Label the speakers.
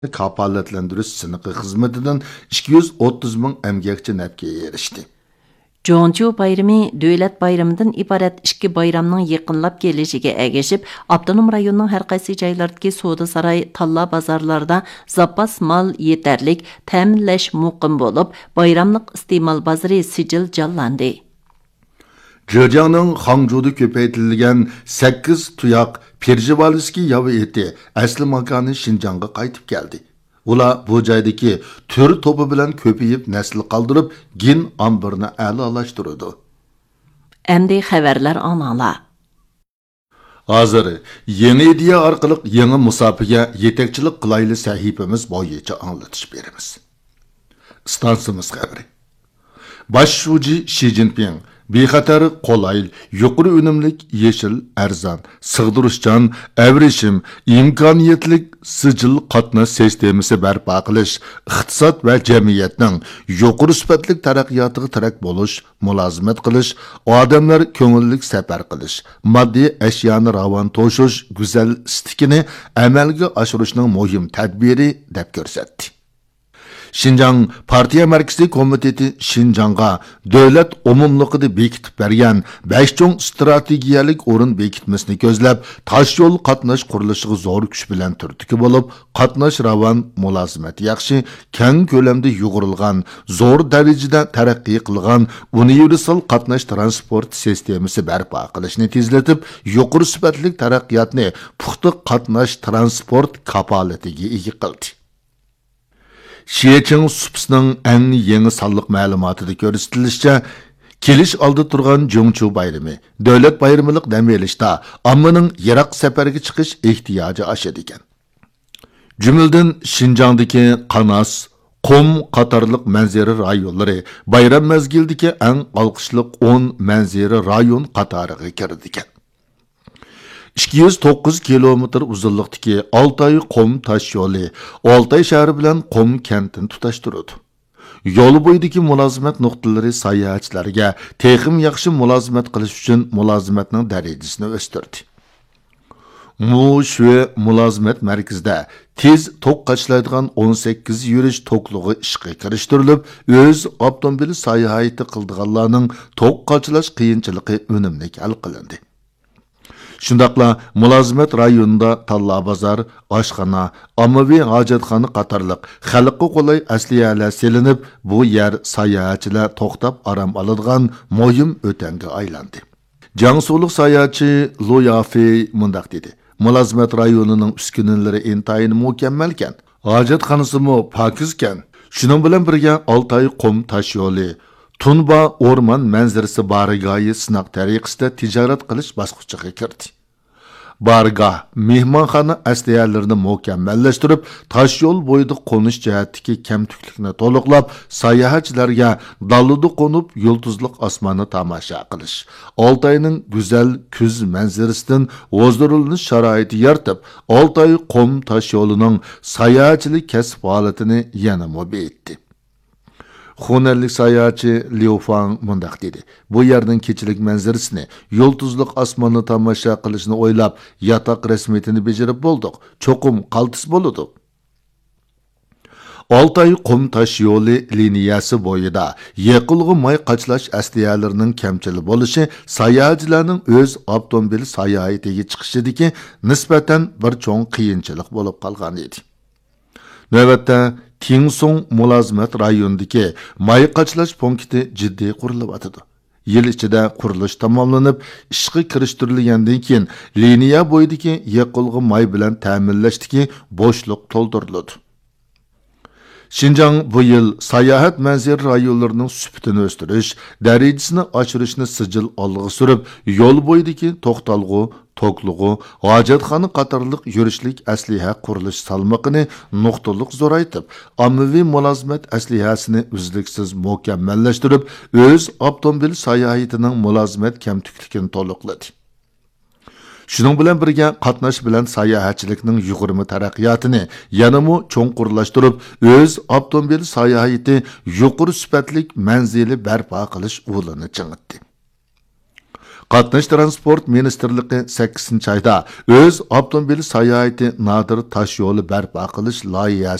Speaker 1: Kapalatlendirish sınıfı xizmetidan 230 ming emgakchi nafga erishdi.
Speaker 2: Jonju bayrami davlat bayramidan iborat ikki bayramning yaqinlab kelishiga ergashib, avtonom rayonning har qaysi joylaridagi savdo saroy, talla bozorlarda zapas mal yetarlik ta'minlash muqim bo'lib, bayramlik iste'mol bozori sijil jonlandi.
Speaker 1: Zhejiangning Hangzhouda ko'paytirilgan 8 tuyoq Perjivalskiy yavi eti asli makoni Xinjiangga qaytib keldi. Ular bu joydagi tür to'pi bilan ko'payib nasl qoldirib, gin ambirini a'lolashtirdi.
Speaker 2: Endi xabarlar anala.
Speaker 1: Hozir yangi ideya orqali yangi musofaga yetakchilik qilayli sahifamiz bo'yicha anglatish beramiz. Stansimiz xabari. Bosh shuji Xi Jinping bexatar, qolayl, yuqori unumlik, yeşil, arzon, sig'dirishchan, avrishim, imkoniyatlik sijil qatnash sistemasi barpo qilish, iqtisod va jamiyatning yuqori sifatli taraqqiyotiga tarak bo'lish, mulozimat qilish, odamlar ko'ngillik safar qilish, moddiy ashyoni ravon to'shish, go'zal istikini amalga oshirishning muhim tadbiri deb ko'rsatdi. Xinjiang Partiya Markaziy Komiteti Xinjiangga davlat umumligida bekitib bergan 5 cho'ng strategiyalik o'rin bekitmasini ko'zlab, tosh yo'l qatnash qurilishiga zo'r kuch bilan turtki bo'lib, qatnash ravon mulozimati yaxshi, keng ko'lamda yugurilgan, zo'r darajada taraqqiy qilgan universal qatnash transport sistemasi barpo qilishni tezlatib, yuqori sifatli taraqqiyotni puxta qatnash transport kapolatiga ega qildi. Xiyecheng supsining eng yangi sonliq ma'lumotida ko'rsatilishicha, kelish oldi turgan Jungchu bayrami, davlat bayramilik dam olishda ommaning yiroq safarga chiqish ehtiyoji oshadi ekan. Jumladan Xinjiangdagi Qanas, Qum qatorliq manzara rayonlari bayram mezgildagi eng olqishliq 10 manzara rayon qatoriga kirdi ekan. 209 kilometr uzunlikdagi Altay Qum tash yo'li Altay shahri bilan Qum kentini tutashtiradi. Yo'l bo'yidagi mulozimat nuqtalari sayohatchilarga texim yaxshi mulozimat qilish uchun mulozimatning darajasini o'stirdi. Shu mulozimat markazida tez to'q qachlaydigan 18 yurish to'qlig'i ishga kirishtirilib, o'z avtomobil sayohati qildiganlarning to'q qachlash qiyinchiligi unumli hal qilindi. Shundaqla mulozimat rayonida talla bozor, oshxona, ommaviy hojatxona qatorliq xalqqa qulay asliyalar selinib, bu yer sayohatchilar to'xtab aram oladigan muhim o'tanga aylandi. Jiangsulik sayohatchi Lu Yafei mundaq dedi: "Mulozimat rayonining uskunalari intayin mukammalkan, hojatxonasimi pokizkan. Shuning bilan birga Altay Qum tash yo'li, Tunba o'rmon manzarasi barigoyi sinoq tariqasida tijorat qilish bosqichiga kirdi. Bargoh mehmonxona asliyalarini mukammallashtirib, tosh yo'l bo'yida qo'nish jihatdagi kamtuklikni to'liqlab, sayohatchilarga dalada qo'nib yulduzliq osmonni tomosha qilish, Altayning go'zal kuz manzarasidan o'zdirilnish sharoiti yaratib, Altay Qum tosh yo'lining sayohatchilik kasb holatini yana mo'beytdi. Xunarlik sayohatchi Liu Fang mundaq dedi: "Bu yerning kechilik manzarasini, yulduzliq osmonni tomosha qilishni o'ylab, yotoq rasmiyatini bajarib bo'ldik. Cho'qim qaltis bo'ladi." Altay Qum tash yo'li liniyasi bo'yida yiqilg'i may qachlash asliyalarining kamchili bo'lishi sayohatchilarning o'z avtomobil sayohatiga chiqishidagi nisbatan bir cho'ng qiyinchilik bo'lib qolgan edi. Navbatda Tingsong mulozimat rayonidagi may qachlash punkti jiddiy qurilyapti. Yil ichida qurilish tamomlanib, ishga kirishtirilgandan keyin liniya bo'yidagi yiqilg'i may bilan ta'minlashdagi bo'shliq to'ldiriladi. Xinjiang bu yil sayohat manzara rayonlarining sifatini o'stirish, darajasini oshirishni sijil olg'a surib, yo'l bo'yidagi to'xtalg'u, to'qlig'u, hojatxona qatorliq yurishlik asliha qurilish salmoqini nuqtaliq zo'raytib, ommaviy mulozimat aslihasini uzluksiz mukammallashtirib, o'z avtomobil sayohatining mulozimat kamtukligini to'liqladi. Shuning bilan birga qatnash bilan sayohatchilikning yuqori taraqqiyotini yanamo cho'nqurlashtirib, o'z avtomobil sayohati yuqori sifatli manzili barpo qilish yo'lini chingitdi. Qatnash transport ministerligi 8-oyda o'z avtomobil sayohati nodir tosh yo'li barpo qilish loyihasi